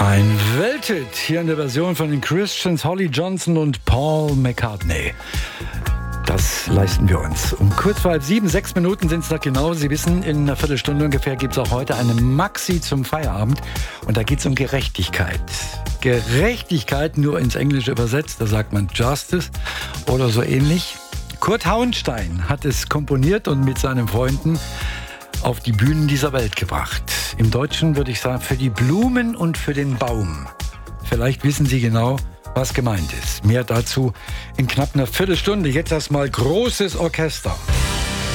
Ein Welthit hier in der Version von den Christians, Holly Johnson und Paul McCartney. Das leisten wir uns. Um kurz vor 6:30, 6 Minuten sind es noch genau. Sie wissen, in einer Viertelstunde ungefähr gibt es auch heute eine Maxi zum Feierabend. Und da geht es um Gerechtigkeit. Gerechtigkeit, nur ins Englische übersetzt, da sagt man Justice oder so ähnlich. Kurt Hauenstein hat es komponiert und mit seinen Freunden auf die Bühnen dieser Welt gebracht. Im Deutschen würde ich sagen, für die Blumen und für den Baum. Vielleicht wissen Sie genau, was gemeint ist. Mehr dazu in knapp einer Viertelstunde. Jetzt erstmal großes Orchester.